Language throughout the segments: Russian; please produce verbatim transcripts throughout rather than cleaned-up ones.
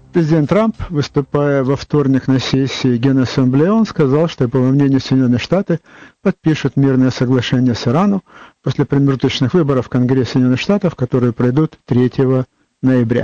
Президент Трамп, выступая во вторник на сессии Генассамблеи, он сказал, что, по его мнению, Соединенные Штаты подпишут мирное соглашение с Ираном после промежуточных выборов в Конгресс Соединенных Штатов, которые пройдут третьего ноября.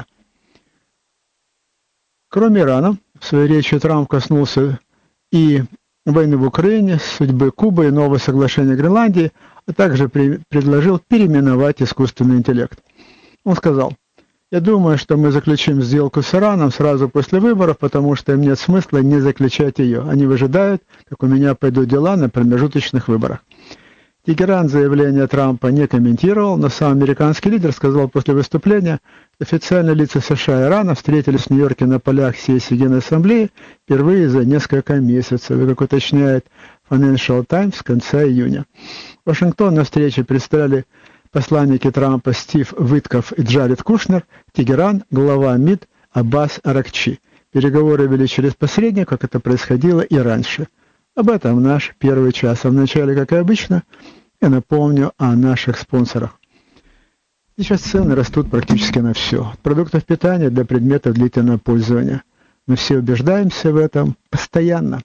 Кроме Ирана, в своей речи Трамп коснулся и войны в Украине, судьбы Кубы и нового соглашения Гренландии, а также при- предложил переименовать искусственный интеллект. Он сказал: «Я думаю, что мы заключим сделку с Ираном сразу после выборов, потому что им нет смысла не заключать ее. Они выжидают, как у меня пойдут дела на промежуточных выборах». Тегеран заявление Трампа не комментировал, но сам американский лидер сказал после выступления, что официальные лица США и Ирана встретились в Нью-Йорке на полях сессии Генассамблеи впервые за несколько месяцев, и, как уточняет Financial Times, с конца июня. Вашингтон на встрече представляли посланники Трампа Стив Уиткоф и Джаред Кушнер, Тегеран — глава МИД Аббас Аракчи. Переговоры вели через посредника, как это происходило и раньше. Об этом наш первый час. А вначале, как и обычно, я напомню о наших спонсорах. Сейчас цены растут практически на все. От продуктов питания до предметов длительного пользования. Мы все убеждаемся в этом постоянно.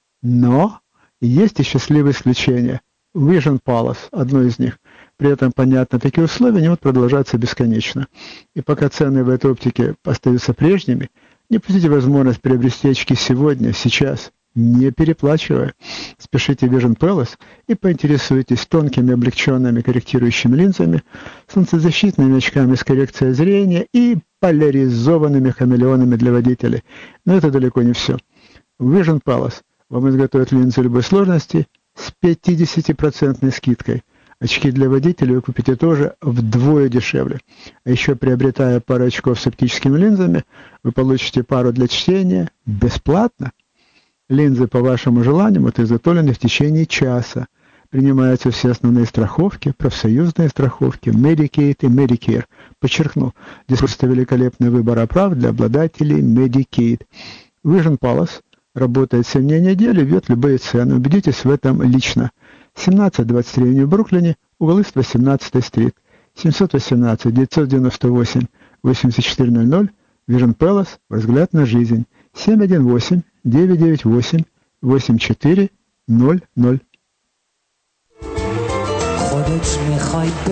Но есть и счастливые исключения. Vision Palace – одно из них. При этом, понятно, такие условия не могут продолжаться бесконечно. И пока цены в этой оптике остаются прежними, не упустите возможность приобрести очки сегодня, сейчас, не переплачивая. Спешите в Vision Palace и поинтересуйтесь тонкими облегченными корректирующими линзами, солнцезащитными очками с коррекцией зрения и поляризованными хамелеонами для водителей. Но это далеко не все. В Vision Palace вам изготовят линзы любой сложности с пятидесятипроцентной скидкой. Очки для водителей вы купите тоже вдвое дешевле. А еще, приобретая пару очков с оптическими линзами, вы получите пару для чтения бесплатно. Линзы по вашему желанию будут изготовлены в течение часа. Принимаются все основные страховки, профсоюзные страховки, Medicaid и Medicare. Подчеркну, здесь просто великолепный выбор оправ для обладателей Medicaid. Vision Palace работает семь дней в неделю, введет любые цены. Убедитесь в этом лично. семнадцать двадцать три в Бруклине, угол Ист восемнадцатая стрит, семьсот восемнадцать девятьсот девяносто восемь восемьдесят четыре ноль ноль, Vision Palace, взгляд на жизнь, семь один восемь девять девять восемь восемь четыре ноль ноль.